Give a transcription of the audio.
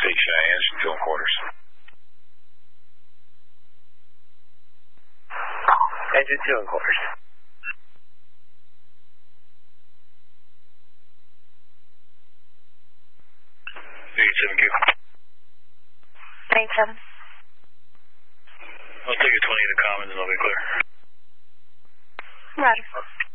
Take Cheyenne, still in quarters. Engine 2 in quarters. Negative 7Q. Negative 7. I'll take a 20 to commons and I'll be clear. Roger.